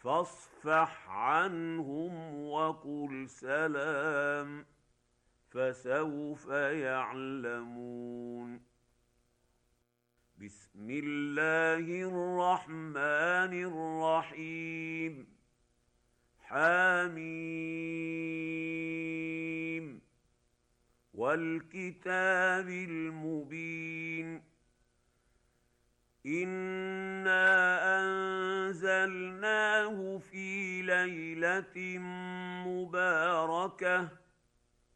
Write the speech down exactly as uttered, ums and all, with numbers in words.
فاصفح عنهم وقل سلام فسوف يعلمون. بسم الله الرحمن الرحيم. حميم والكتاب المبين. إنا أنزلناه في ليلة مباركة